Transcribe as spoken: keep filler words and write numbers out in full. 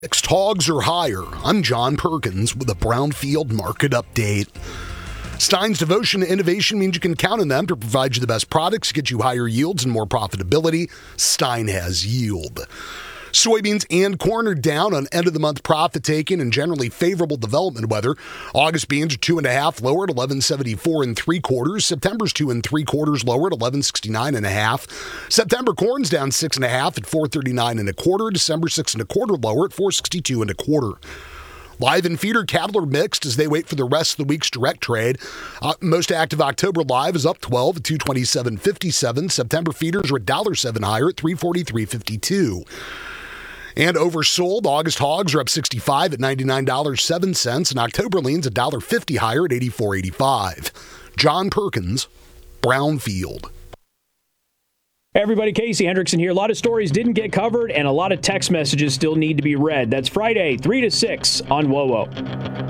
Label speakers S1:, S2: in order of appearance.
S1: Next, hogs are higher. I'm John Perkins with a Brownfield market update. Stein's devotion to innovation means you can count on them to provide you the best products, get you higher yields and more profitability. Stein has yield. Soybeans and corn are down on end-of-the-month profit-taking and generally favorable development weather. August beans are two and a half lower at eleven seventy-four and three quarters. September's two and three quarters lower at eleven sixty-nine and a half. September corn's down six and a half at four thirty-nine and a quarter. December six and a quarter lower at four sixty-two and a quarter. Live and feeder cattle are mixed as they wait for the rest of the week's direct trade. Uh, most active October live is up twelve at two twenty-seven fifty-seven. September feeders are one dollar seven higher at three forty-three fifty-two. And oversold, August hogs are up sixty-five at ninety-nine dollars and seven cents, and October leans one dollar fifty higher at eighty-four eighty-five. John Perkins, Brownfield.
S2: Hey everybody, Casey Hendrickson here. A lot of stories didn't get covered, and a lot of text messages still need to be read. That's Friday, three to six on W O W O.